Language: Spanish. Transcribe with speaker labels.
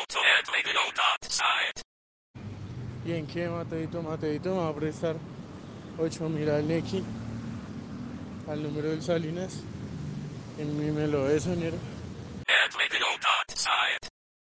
Speaker 1: ¿Y en qué, Mateito? Mateito me va a prestar 8.000 al Neki, al número del Salinas. En mi me lo es, soñero.